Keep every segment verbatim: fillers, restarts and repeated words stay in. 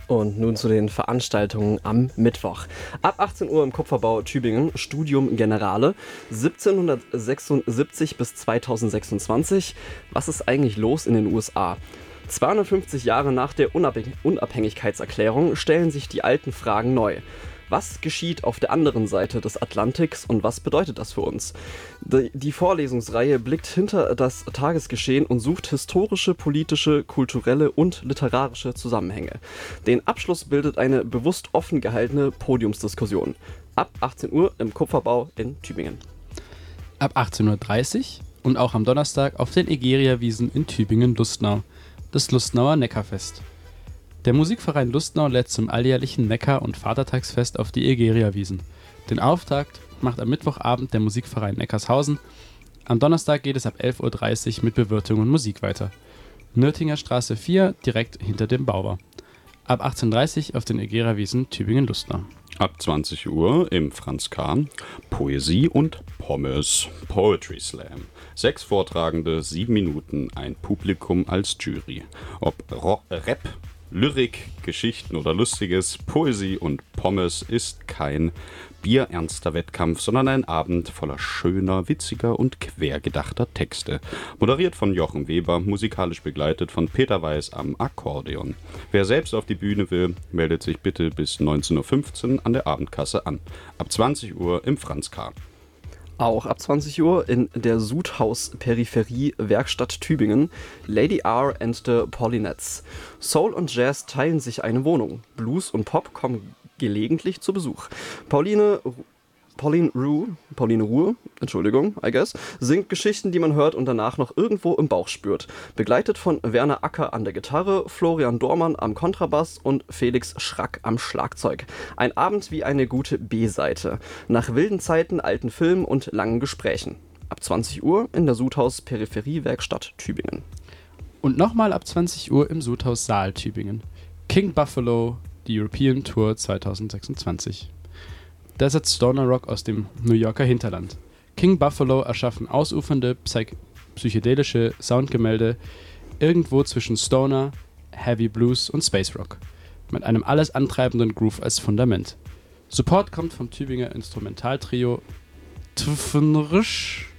Und nun zu den Veranstaltungen am Mittwoch. Ab achtzehn Uhr im Kupferbau Tübingen, Studium Generale, siebzehnhundertsechsundsiebzig bis zweitausendsechsundzwanzig. Was ist eigentlich los in den U S A? zweihundertfünfzig Jahre nach der Unabhäng- Unabhängigkeitserklärung stellen sich die alten Fragen neu. Was geschieht auf der anderen Seite des Atlantiks und was bedeutet das für uns? Die Vorlesungsreihe blickt hinter das Tagesgeschehen und sucht historische, politische, kulturelle und literarische Zusammenhänge. Den Abschluss bildet eine bewusst offen gehaltene Podiumsdiskussion. Ab achtzehn Uhr im Kupferbau in Tübingen. Ab achtzehn Uhr dreißig und auch am Donnerstag auf den Egeria-Wiesen in Tübingen-Lustnau, das Lustnauer Neckarfest. Der Musikverein Lustnau lädt zum alljährlichen Neckar- und Vatertagsfest auf die Egeria-Wiesen. Den Auftakt macht am Mittwochabend der Musikverein Neckarshausen. Am Donnerstag geht es ab elf Uhr dreißig mit Bewirtung und Musik weiter. Nürtinger Straße vier, direkt hinter dem Bauer. Ab achtzehn Uhr dreißig auf den Egeria-Wiesen Tübingen-Lustnau. Ab zwanzig Uhr im Franz K. Poesie und Pommes, Poetry Slam. Sechs Vortragende, sieben Minuten, ein Publikum als Jury. Ob Ro- Rap, Lyrik, Geschichten oder Lustiges, Poesie und Pommes ist kein bierernster Wettkampf, sondern ein Abend voller schöner, witziger und quergedachter Texte. Moderiert von Jochen Weber, musikalisch begleitet von Peter Weiß am Akkordeon. Wer selbst auf die Bühne will, meldet sich bitte bis neunzehn Uhr fünfzehn an der Abendkasse an. Ab zwanzig Uhr im Franz K. Auch ab zwanzig Uhr in der Sudhaus-Peripherie Werkstatt Tübingen, Lady R and the Paulinettes. Soul und Jazz teilen sich eine Wohnung. Blues und Pop kommen gelegentlich zu Besuch. Pauline, Pauline Ruhe, Pauline Ruhe, Entschuldigung, I guess, singt Geschichten, die man hört und danach noch irgendwo im Bauch spürt. Begleitet von Werner Acker an der Gitarre, Florian Dormann am Kontrabass und Felix Schrack am Schlagzeug. Ein Abend wie eine gute B-Seite. Nach wilden Zeiten, alten Filmen und langen Gesprächen. Ab zwanzig Uhr in der Sudhaus Peripherie Werkstatt Tübingen. Und nochmal ab zwanzig Uhr im Sudhaus Saal Tübingen. King Buffalo, die European Tour zweitausendsechsundzwanzig. Desert Stoner Rock aus dem New Yorker Hinterland. King Buffalo erschaffen ausufernde psych- psychedelische Soundgemälde irgendwo zwischen Stoner, Heavy Blues und Space Rock. Mit einem alles antreibenden Groove als Fundament. Support kommt vom Tübinger Instrumentaltrio Tfnrsch,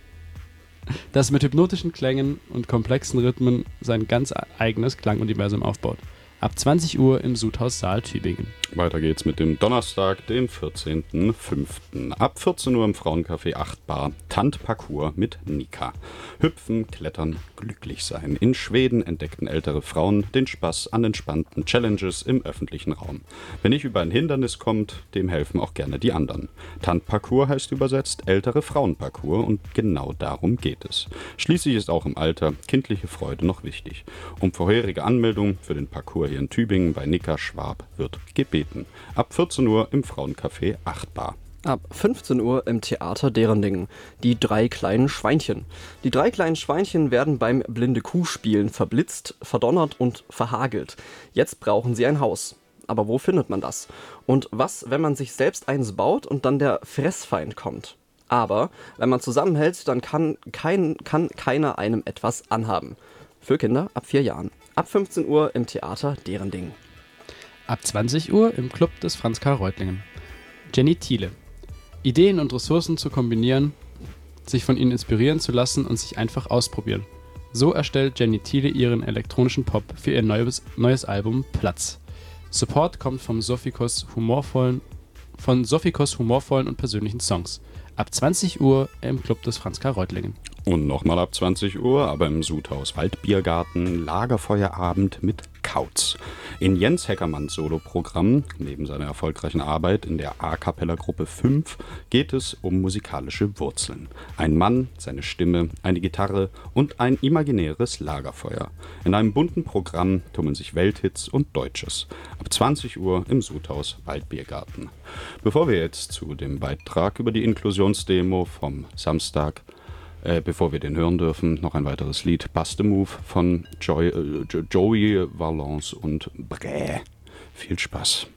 das mit hypnotischen Klängen und komplexen Rhythmen sein ganz eigenes Klanguniversum aufbaut. Ab zwanzig Uhr im Sudhaus Saal Tübingen. Weiter geht's mit dem Donnerstag, den vierzehnten fünften Ab vierzehn Uhr im Frauencafé acht Bar, Tanzparcours mit Nika. Hüpfen, klettern, glücklich sein. In Schweden entdeckten ältere Frauen den Spaß an entspannten Challenges im öffentlichen Raum. Wenn nicht über ein Hindernis kommt, dem helfen auch gerne die anderen. Tanzparcours heißt übersetzt ältere Frauenparcours und genau darum geht es. Schließlich ist auch im Alter kindliche Freude noch wichtig. Um vorherige Anmeldung für den Parcours hier in Tübingen bei Nika Schwab wird gebeten. Ab vierzehn Uhr im Frauencafé acht Bar. Ab fünfzehn Uhr im Theater Derendingen. Die drei kleinen Schweinchen. Die drei kleinen Schweinchen werden beim Blinde-Kuh-Spielen verblitzt, verdonnert und verhagelt. Jetzt brauchen sie ein Haus. Aber wo findet man das? Und was, wenn man sich selbst eins baut und dann der Fressfeind kommt? Aber wenn man zusammenhält, dann kann, kein, kann keiner einem etwas anhaben. Für Kinder ab vier Jahren. Ab fünfzehn Uhr im Theater Derendingen. Ab zwanzig Uhr im Club des Franz K. Reutlingen. Jenny Thiele. Ideen und Ressourcen zu kombinieren, sich von ihnen inspirieren zu lassen und sich einfach ausprobieren. So erstellt Jenny Thiele ihren elektronischen Pop für ihr neues, neues Album Platz. Support kommt vom Sophikos humorvollen, von Sophikos humorvollen und persönlichen Songs. Ab zwanzig Uhr im Club des Franz K. Reutlingen. Und nochmal ab zwanzig Uhr, aber im Sudhaus Waldbiergarten, Lagerfeuerabend mit Kautz. In Jens Heckermanns Soloprogramm, neben seiner erfolgreichen Arbeit in der A-Cappella-Gruppe fünf, geht es um musikalische Wurzeln. Ein Mann, seine Stimme, eine Gitarre und ein imaginäres Lagerfeuer. In einem bunten Programm tummeln sich Welthits und Deutsches. Ab zwanzig Uhr im Sudhaus Waldbiergarten. Bevor wir jetzt zu dem Beitrag über die Inklusionsdemo vom Samstag Äh, bevor wir den hören dürfen, noch ein weiteres Lied, Bust a Move von Joy, äh, Joey Valence und Brä. Viel Spaß.